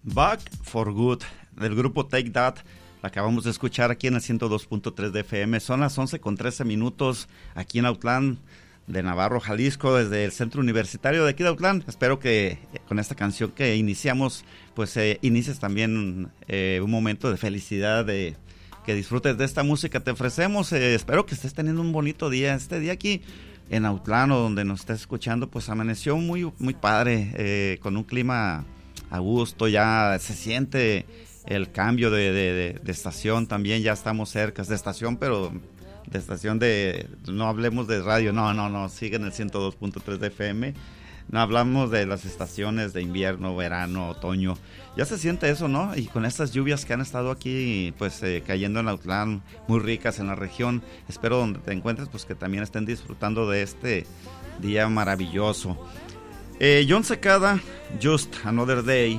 Back for Good, del grupo Take That. La acabamos de escuchar aquí en el 102.3 de FM. Son las 11:13 aquí en Autlán de Navarro, Jalisco, desde el Centro Universitario de aquí de Autlán. Espero que con esta canción que iniciamos, pues inicies también un momento de felicidad, de que disfrutes de esta música. Te ofrecemos, espero que estés teniendo un bonito día. Este día aquí en Autlán, o donde nos estés escuchando, pues amaneció muy, muy padre, con un clima a gusto. Ya se siente el cambio de estación también. Ya estamos cerca de estación, pero de estación no hablemos de radio, no, sigue en el 102.3 de FM. No hablamos de las estaciones de invierno, verano, otoño. Ya se siente eso, ¿no? Y con estas lluvias que han estado aquí, pues cayendo en Autlán, muy ricas en la región. Espero donde te encuentres, pues que también estén disfrutando de este día maravilloso. Jon Secada, Just Another Day.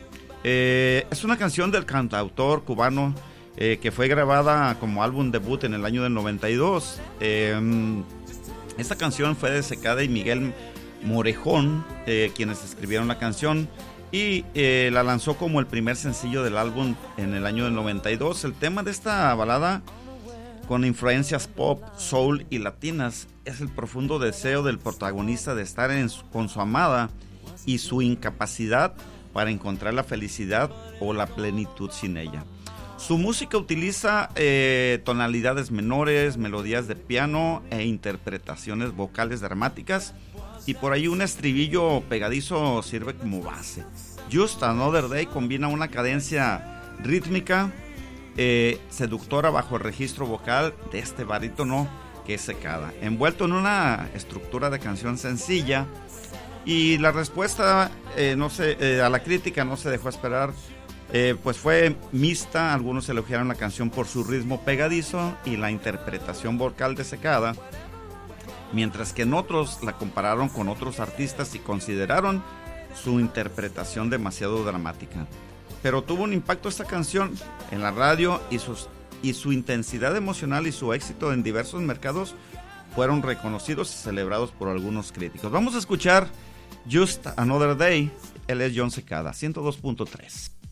Es una canción del cantautor cubano que fue grabada como álbum debut en el año del 92. Esta canción fue de Secada y Miguel Morejón, quienes escribieron la canción, y la lanzó como el primer sencillo del álbum en el año del 92. El tema de esta balada, con influencias pop, soul y latinas, es el profundo deseo del protagonista de estar con su amada y su incapacidad para encontrar la felicidad o la plenitud sin ella. Su música utiliza tonalidades menores, melodías de piano e interpretaciones vocales dramáticas, y por ahí un estribillo pegadizo sirve como base. Just Another Day combina una cadencia rítmica seductora bajo el registro vocal de este barítono que es Secada, envuelto en una estructura de canción sencilla. Y la respuesta a la crítica no se dejó esperar, pues fue mixta. Algunos elogiaron la canción por su ritmo pegadizo y la interpretación vocal de Secada, mientras que en otros la compararon con otros artistas y consideraron su interpretación demasiado dramática. Pero tuvo un impacto esta canción en la radio, y su intensidad emocional y su éxito en diversos mercados fueron reconocidos y celebrados por algunos críticos. Vamos a escuchar Just Another Day. Él es Jon Secada, 102.3.